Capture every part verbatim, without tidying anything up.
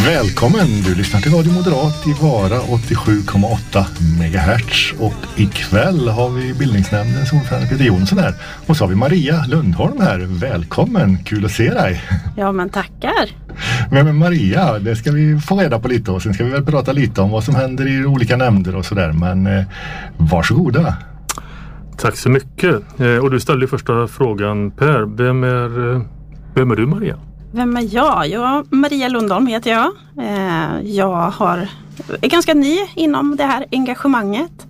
Välkommen! Du lyssnar till Radio Moderat i Vara åttiosju komma åtta megahertz och ikväll har vi bildningsnämndens ordförande Peter Jonsson här och så har vi Maria Lundholm här. Välkommen! Kul att se dig! Ja, men tackar! Men, men Maria, det ska vi få reda på lite och sen ska vi väl prata lite om vad som händer i olika nämnder och sådär, men eh, varsågoda! Tack så mycket! Eh, och du ställde första frågan, Per, vem är, eh, vem är du Maria? Vem är jag? Jag Maria Lundholm heter jag. Jag har, är ganska ny inom det här engagemanget.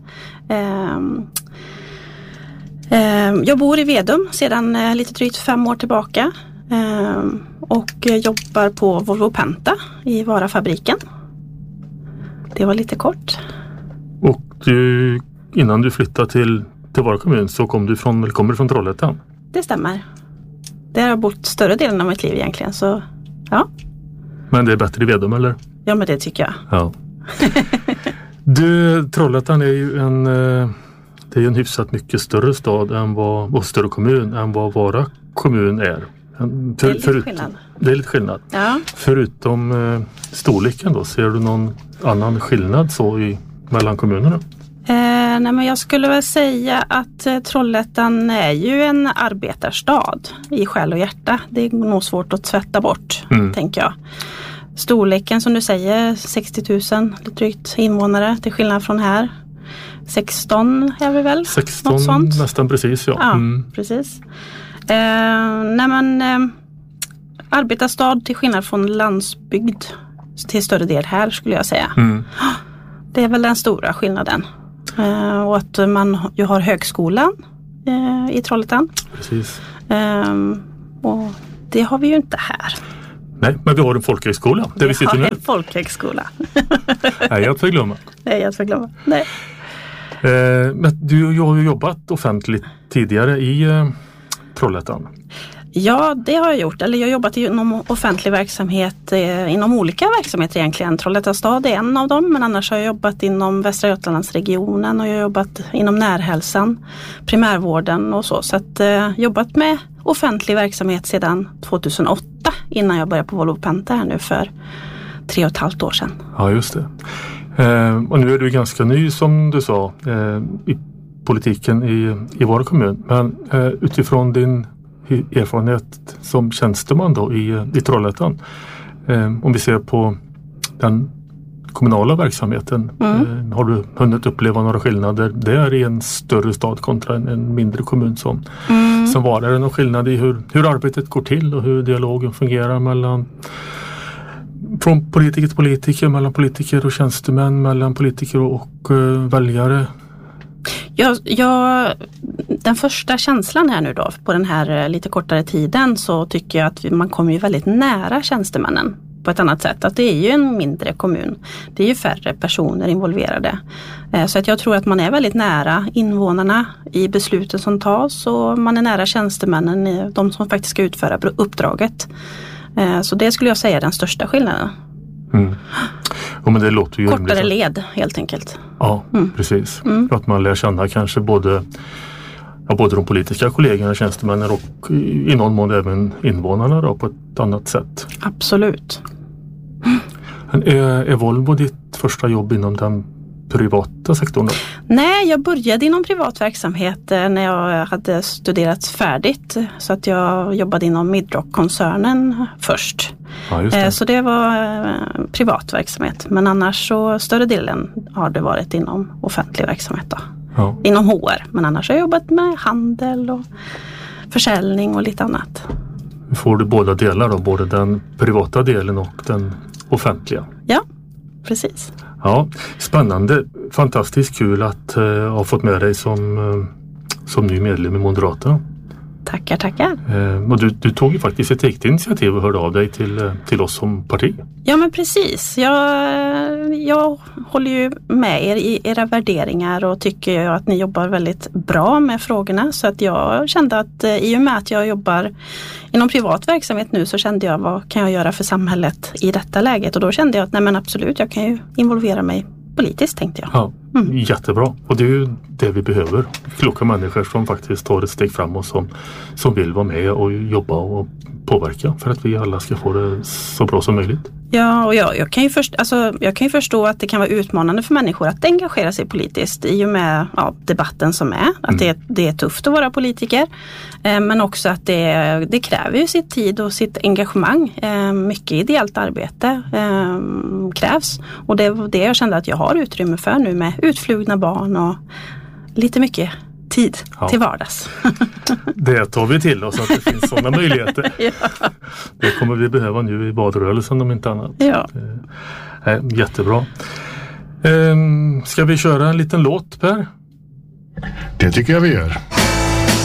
Jag bor i Vedum sedan lite drygt fem år tillbaka. Och jobbar på Volvo Penta i Varafabriken. Det var lite kort. Och du, innan du flyttade till, till Vara kommun så kom du från, eller kommer du från Trollhättan? Det stämmer. Där har jag bott större delen av mitt liv egentligen, så ja. Men det är bättre i Vedum, eller? Ja, men det tycker jag. Ja. Du, Trollhättan är ju en, det är ju en hyfsat mycket större stad än vad, och större kommun än vad Vara kommun är. För, det är lite förut, skillnad. Det är lite skillnad. Ja. Förutom eh, storleken då, ser du någon annan skillnad så i, mellan kommunerna? Eh, nej men jag skulle väl säga att eh, Trollhättan är ju en arbetarstad i själ och hjärta. Det är nog svårt att tvätta bort, mm. tänker jag. Storleken som du säger, sextio tusen drygt invånare till skillnad från här. sexton är vi väl? sexton, något sånt. Nästan precis, ja. Ja, mm. precis. Eh, nej men eh, arbetarstad till skillnad från landsbygd till större del här skulle jag säga. Mm. Det är väl den stora skillnaden. Uh, och att man ju har högskolan uh, i Trollhättan. Precis. Uh, och det har vi ju inte här. Nej, men vi har en folkhögskola där vi, vi sitter nu. Vi har en folkhögskola. Nej, jag får glömma. Nej, jag får glömma. Nej. Uh, men du har ju jobbat offentligt tidigare i uh, Trollhättan. Ja, det har jag gjort. Eller jag har jobbat inom offentlig verksamhet, eh, inom olika verksamheter egentligen. Trollhättan stad är en av dem, men annars har jag jobbat inom Västra Götalandsregionen och jag har jobbat inom närhälsan, primärvården och så. Så att eh, jobbat med offentlig verksamhet sedan tjugohundraåtta innan jag började på Volvo Penta här nu för tre och ett halvt år sedan. Ja, just det. Eh, och nu är du ganska ny som du sa eh, i politiken i, i Vara kommun. Men eh, utifrån din erfarenhet som tjänsteman då i, i Trollhättan. Eh, om vi ser på den kommunala verksamheten. Mm. Eh, har du hunnit uppleva några skillnader där i en större stad kontra en, en mindre kommun som, mm. som var? Är det någon skillnad i hur, hur arbetet går till och hur dialogen fungerar mellan från politiker till politiker, mellan politiker och tjänstemän, mellan politiker och uh, väljare? Ja, ja, den första känslan här nu då på den här lite kortare tiden så tycker jag att man kommer ju väldigt nära tjänstemännen på ett annat sätt. Att det är ju en mindre kommun. Det är ju färre personer involverade. Så att jag tror att man är väldigt nära invånarna i besluten som tas och man är nära tjänstemännen, de som faktiskt ska utföra uppdraget. Så det skulle jag säga är den största skillnaden. Mm. Ja, men det låter ju kortare rimligt. Led helt enkelt. Ja, mm. precis. Mm. Att man lär känna kanske både, ja, både de politiska kollegorna, tjänstemännen och i någon mån även invånarna då, på ett annat sätt. Absolut. Men är, är Volvo ditt första jobb inom den privata sektorn då? Nej, jag började inom privat verksamhet när jag hade studerat färdigt. Så att jag jobbade inom Midrock-koncernen först. Ja, just det. Så det var privat verksamhet. Men annars så större delen har det varit inom offentlig verksamhet då. Ja. Inom H R. Men annars har jag jobbat med handel och försäljning och lite annat. Får du båda delar då? Både den privata delen och den offentliga? Ja, precis. Ja, spännande. Fantastiskt kul att uh, ha fått med dig som, uh, som ny medlem i Moderaterna. Tackar, tackar. Uh, och du, du tog ju faktiskt ett eget initiativ och hörde av dig till, uh, till oss som parti. Ja, men precis. Jag, jag håller ju med er i era värderingar och tycker att ni jobbar väldigt bra med frågorna. Så att jag kände att uh, i och med att jag jobbar inom privat verksamhet nu så kände jag vad kan jag göra för samhället i detta läget. Och då kände jag att nej men absolut, jag kan ju involvera mig politiskt tänkte jag. Ja, Mm. Jättebra. Och det är ju det vi behöver. Kloka människor som faktiskt tar ett steg framåt, som, som vill vara med och jobba och påverka för att vi alla ska få det så bra som möjligt. Ja, och jag, jag, kan ju först, alltså, jag kan ju förstå att det kan vara utmanande för människor att engagera sig politiskt i och med ja, debatten som är. Att mm. det, det är tufft att vara politiker. Eh, men också att det, det kräver ju sitt tid och sitt engagemang. Eh, mycket ideellt arbete eh, krävs. Och det var det jag kände att jag har utrymme för nu med utflugna barn och lite mycket tid ja. till vardags. Det tar vi till oss, att det finns sådana möjligheter. Ja. Det kommer vi behöva nu i badrörelsen om inte annat. Ja. Eh, jättebra. Eh, ska vi köra en liten låt, Per? Det tycker jag vi gör.